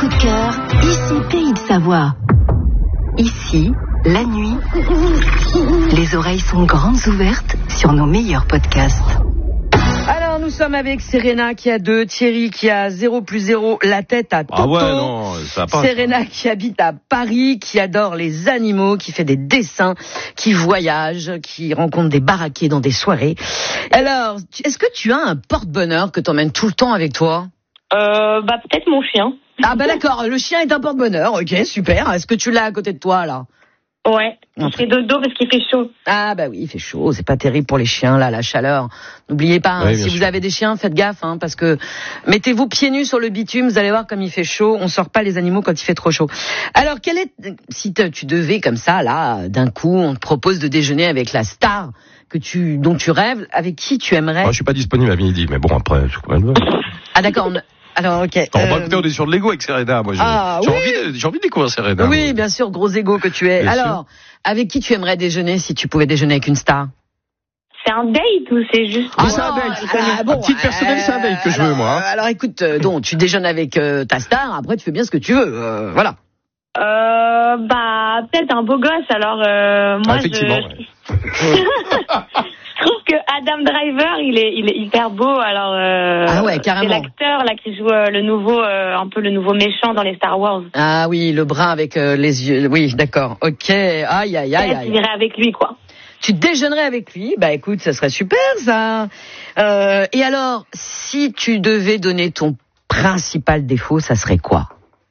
coup de cœur, ici Pays de Savoie. Ici, la nuit, les oreilles sont grandes ouvertes sur nos meilleurs podcasts. Alors, nous sommes avec Serena qui a 2, Thierry qui a 0 plus 0, la tête à Toto. Ah ouais, non, ça passe. Serena qui habite à Paris, qui adore les animaux, qui fait des dessins, qui voyage, qui rencontre des baraqués dans des soirées. Alors, est-ce que tu as un porte-bonheur que t'emmènes tout le temps avec toi? Peut-être mon chien. Ah bah d'accord, le chien est un porte-bonheur, ok, super. Est-ce que tu l'as à côté de toi, là? Ouais, il fait dodo parce qu'il fait chaud. Ah bah oui, il fait chaud, c'est pas terrible pour les chiens, là, la chaleur. N'oubliez pas, Oui, si vous avez des chiens, faites gaffe, parce que mettez-vous pieds nus sur le bitume, vous allez voir comme il fait chaud, on sort pas les animaux quand il fait trop chaud. Alors, si tu devais comme ça, là, d'un coup, on te propose de déjeuner avec la star dont tu rêves, avec qui tu aimerais? Moi, je suis pas disponible à midi, mais bon, après, je comprends. Ah d'accord, alors ok. Écoutez, on est sur de l'ego avec Serena. Moi, j'ai envie de découvrir Serena. Oui, bien sûr, gros égo que tu es. Bien alors, sûr. avec qui tu aimerais déjeuner si tu pouvais déjeuner avec une star? C'est un date ou c'est juste... C'est un date. À titre personnel, c'est un date que je veux, moi. Alors écoute, donc tu déjeunes avec ta star, après tu fais bien ce que tu veux, voilà. Peut-être un beau gosse, alors moi effectivement, ouais. Je trouve que Adam Driver, il est hyper beau, alors carrément. c'est l'acteur là qui joue un peu le nouveau méchant dans les Star Wars. Ah oui, le brun avec les yeux, oui, d'accord, ok, aïe. Je dirais avec lui, quoi. Tu déjeunerais avec lui? Bah écoute, ça serait super, ça. Et alors, si tu devais donner ton principal défaut, ça serait quoi?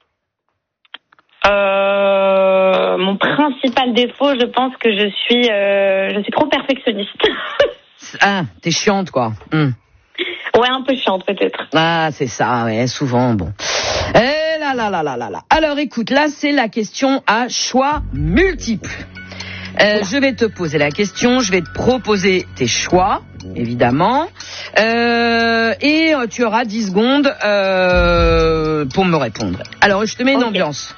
Mon principal défaut, je pense que je suis trop perfectionniste. Ah, t'es chiante, quoi. Ouais, un peu chiante, peut-être. Ah, c'est ça, ouais, souvent, bon. Eh là. Alors, écoute, là, c'est la question à choix multiples. Je vais te poser la question, je vais te proposer tes choix, évidemment, et tu auras 10 secondes pour me répondre. Alors, je te mets une ambiance.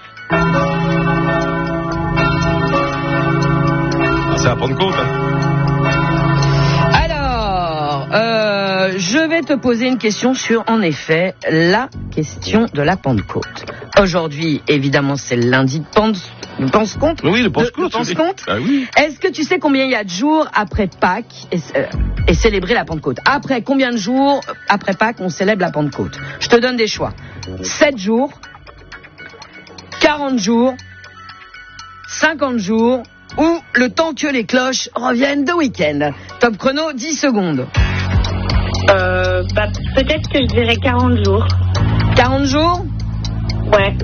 C'est à Pentecôte. Alors, je vais te poser une question sur, en effet, la question de la Pentecôte. Aujourd'hui, évidemment, c'est le lundi de Pentecôte. Oui, le Pentecôte. Ah oui. Est-ce que tu sais combien il y a de jours après Pâques et célébrer la Pentecôte? Après combien de jours après Pâques on célèbre la Pentecôte? Je te donne des choix. 7 jours, 40 jours, 50 jours ou le temps que les cloches reviennent de week-end. Top chrono, 10 secondes. Peut-être que je dirais 40 jours. 40 jours? Ouais.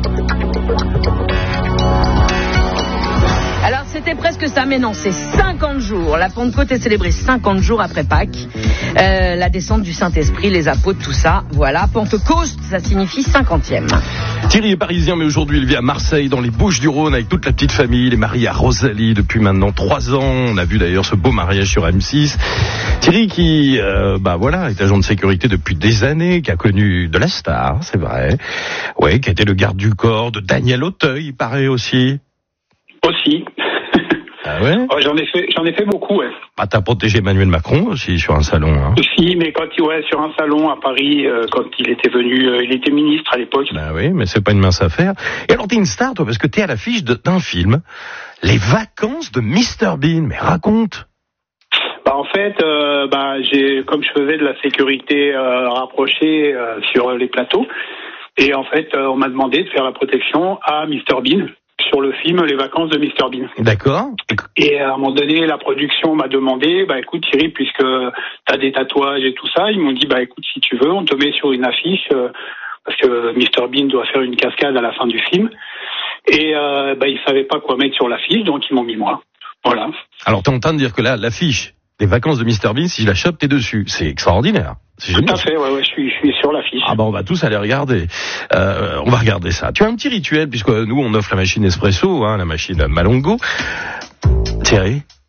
Alors c'était presque ça, mais non, c'est 50 jours. La Pentecôte est célébrée 50 jours après Pâques. La descente du Saint-Esprit, les apôtres, tout ça. Voilà, Pentecôte, ça signifie 50e. Thierry est parisien, mais aujourd'hui il vit à Marseille, dans les Bouches-du-Rhône, avec toute la petite famille. Il est marié à Rosalie depuis maintenant 3 ans. On a vu d'ailleurs ce beau mariage sur M6. Thierry qui, est agent de sécurité depuis des années, qui a connu de la star, c'est vrai. Ouais, qui a été le garde du corps de Daniel Auteuil, il paraît aussi. Aussi. Ah ouais? Oh, j'en ai fait beaucoup, ouais. Ah, t'as protégé Emmanuel Macron aussi sur un salon, hein. Aussi, mais sur un salon à Paris, quand il était venu, il était ministre à l'époque. Bah oui, mais c'est pas une mince affaire. Et alors t'es une star, toi, parce que t'es à l'affiche d'un film, Les Vacances de Mr Bean. Mais raconte. En fait, comme je faisais de la sécurité rapprochée sur les plateaux, et en fait, on m'a demandé de faire la protection à Mr Bean sur le film Les Vacances de Mr Bean. D'accord. Et à un moment donné, la production m'a demandé, écoute Thierry, puisque t'as des tatouages et tout ça, ils m'ont dit, écoute, si tu veux, on te met sur une affiche, parce que Mr Bean doit faire une cascade à la fin du film. Et ils savaient pas quoi mettre sur l'affiche, donc ils m'ont mis moi. Voilà. Alors t'es en train de dire que là, l'affiche Les Vacances de Mr Bean, si je la chope, t'es dessus. C'est extraordinaire. C'est génial. Tout à fait, ouais, je suis sur l'affiche. Ah on va tous aller regarder. On va regarder ça. Tu as un petit rituel, puisque nous on offre la machine Espresso, la machine Malongo. Thierry,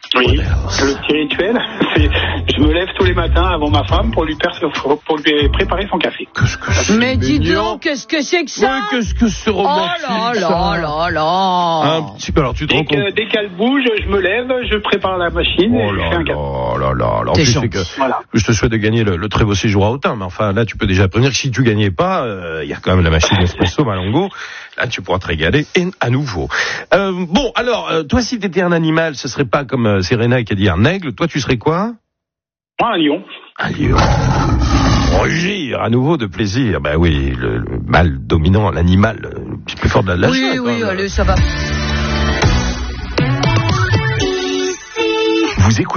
Oui, le petit rituel, c'est je me lève tous les matins avant ma femme pour lui préparer son café. Mais dis donc, qu'est-ce que c'est que ça? Oui, qu'est-ce que c'est romantique, oh là là. Un petit peu, alors tu te rends compte. Dès qu'elle bouge, je me lève, je prépare la machine et je fais un café. Oh là là. En T'es plus, gentil. c'est que je te souhaite de gagner le très beau séjour à Autun, mais enfin là, tu peux déjà prévenir que si tu gagnais pas, il y a quand même la machine Espresso Malongo. Là, tu pourras te régaler à nouveau. Bon, alors, toi, si t'étais un animal, ce serait pas comme Serena qui a dit un aigle. Toi, tu serais quoi? Moi, un lion. Un lion. Rugir à nouveau de plaisir. Ben oui, le mâle dominant, l'animal le plus fort de la Oui, allez, ça va. Vous écoutez